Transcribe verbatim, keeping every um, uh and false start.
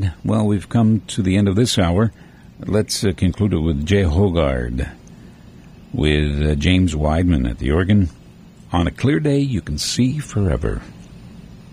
And, well, we've come to the end of this hour. Let's uh, conclude it with Jay Hogard, with uh, James Weidman at the organ. On a clear day, you can see forever.